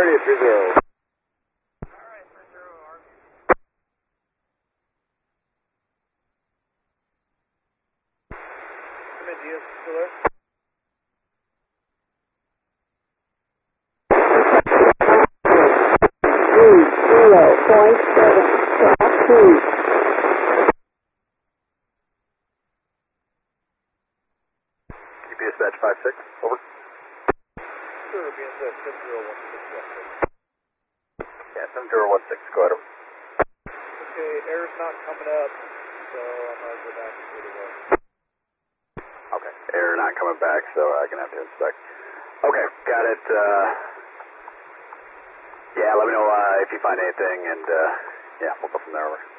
ready at 30. Dispatch 5-6, over. Sure, BNZ 7016. Yeah, 7016, go ahead, over. Okay, air's not coming up, so I'm going to go back and see the way. Okay, air not coming back, so I'm going to have to inspect. Okay, got it. Yeah, let me know if you find anything, and yeah, we'll go from there, over.